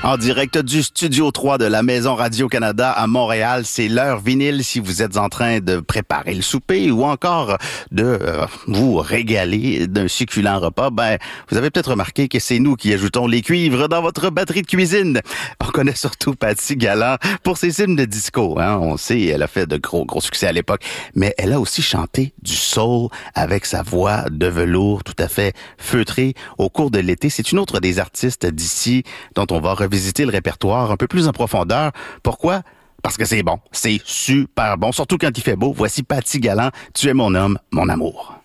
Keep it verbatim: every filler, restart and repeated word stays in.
En direct du Studio trois de la Maison Radio-Canada à Montréal, c'est l'heure vinyle si vous êtes en train de préparer le souper ou encore de euh, vous régaler d'un succulent repas. Ben, vous avez peut-être remarqué que c'est nous qui ajoutons les cuivres dans votre batterie de cuisine. On connaît surtout Paty Galland pour ses hymnes de disco. Hein? On sait, elle a fait de gros, gros succès à l'époque, mais elle a aussi chanté du soul avec sa voix de velours tout à fait feutrée au cours de l'été. C'est une autre des artistes d'ici dont on va revisiter visiter le répertoire un peu plus en profondeur. Pourquoi? Parce que c'est bon. C'est super bon. Surtout quand il fait beau. Voici Paty Galland. Tu es mon homme, mon amour.